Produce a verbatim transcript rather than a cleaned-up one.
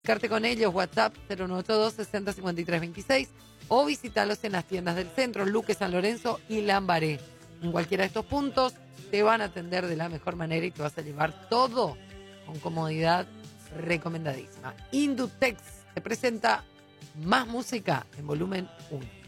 Comunicarte con ellos, WhatsApp cero nueve ocho dos sesenta cincuenta y tres veintiséis o visitalos en las tiendas del centro, Luque, San Lorenzo y Lambaré. En cualquiera de estos puntos te van a atender de la mejor manera y te vas a llevar todo con comodidad recomendadísima. Indutex te presenta más música en volumen uno.